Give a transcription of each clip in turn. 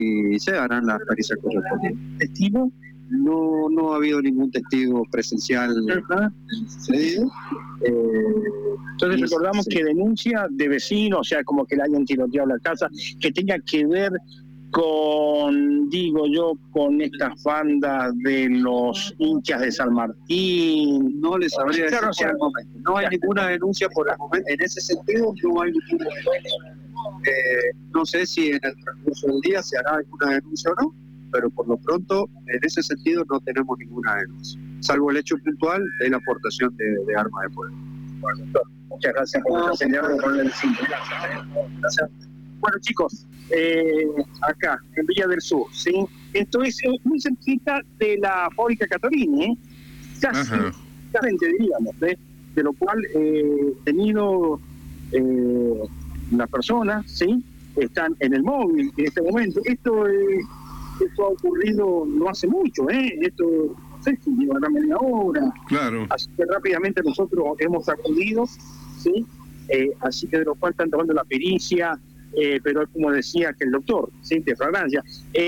y se harán las pericias correspondientes. ¿Testigo? No ha habido ningún testigo presencial sucedido. Entonces recordamos que denuncia de vecinos, o sea, como que le hayan tiroteado la casa, que tenga que ver con, digo yo, con estas bandas de los hinchas de San Martín. No les sabría decir Claro, o sea, por el momento. No hay ninguna denuncia por el momento. En ese sentido, no hay ninguna denuncia. No sé si en el transcurso del día se hará alguna denuncia o no, pero por lo pronto, en ese sentido, no tenemos ninguna denuncia, salvo el hecho puntual de la aportación de armas de fuego. Bueno, doctor, muchas gracias por enseñarme con el cinto. Gracias. Bueno, chicos, acá, en Villa del Sur, ¿sí? Esto es muy cerquita de la fábrica Catorini, casi, diríamos, de lo cual tenido las personas, ¿sí? Están en el móvil en este momento. Esto ha ocurrido no hace mucho, esto no sé si llevará media hora. Claro. Así que rápidamente nosotros hemos acudido, ¿sí? Así que de lo cual están tomando la pericia, pero como decía que el doctor, ¿sí? De flagrancia,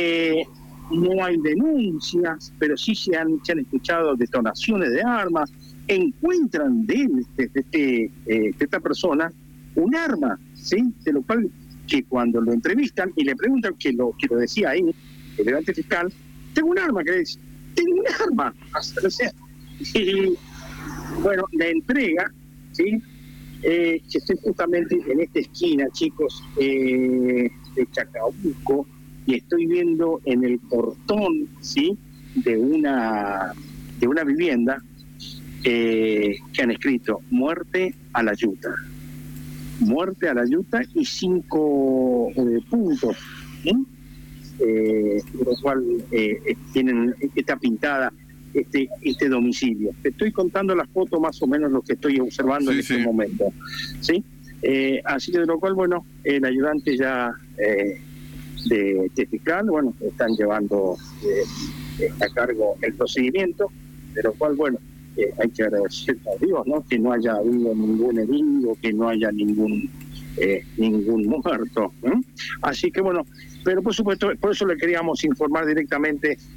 no hay denuncias, pero sí se han escuchado detonaciones de armas. Encuentran de esta persona un arma, ¿sí? De lo cual que cuando lo entrevistan y le preguntan, que lo decía ahí el delante fiscal, tengo un arma, tengo un arma, o sea, y bueno, la entrega, ¿sí? Que estoy justamente en esta esquina, chicos, de Chacabuco, y estoy viendo en el portón, ¿sí? de una vivienda que han escrito muerte a la yuta. Muerte a la yuta y 5 puntos, ¿sí? Por lo cual tienen esta pintada este domicilio. Te estoy contando la foto más o menos lo que estoy observando en este momento, ¿sí? Así que de lo cual, bueno, el ayudante ya de fiscal, bueno, están llevando a cargo el procedimiento, de lo cual, bueno, hay que agradecer a Dios, ¿no? Que no haya habido ningún herido, que no haya ningún muerto, ¿eh? Así que bueno, pero por supuesto, por eso le queríamos informar directamente